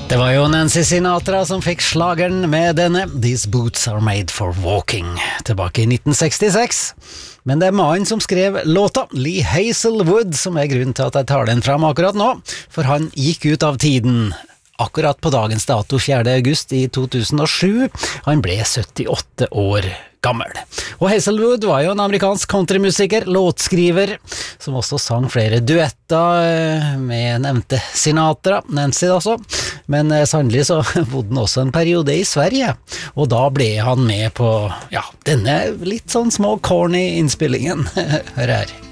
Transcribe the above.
Det var jo Nancy Sinatra som fikk slageren med denne These Boots Are Made For Walking, tilbake i 1966. Men det er mannen som skrev låta, Lee Hazelwood, som er grunnen til at jeg tar den fram akkurat nå, for han gikk ut av tiden akkurat på dagens dato 4. august i 2007. Han ble 78 år gammel. Og Hazelwood var jo en amerikansk countrymusiker, låtskriver, som også sang flere duetter med nevnte Sinatra, Nancy altså. Men sannelig så bodde han også en periode i Sverige, og da ble han med på, ja, denne litt sånn små corny innspillingen. Hør her.